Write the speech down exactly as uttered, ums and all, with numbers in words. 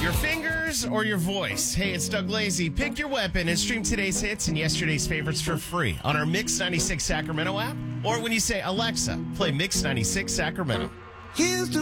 Your fingers or your voice? Hey, it's Doug Lazy. Pick your weapon and stream today's hits and yesterday's favorites for free on our Mix ninety-six Sacramento app. Or when you say, Alexa, play Mix ninety-six Sacramento. Here's the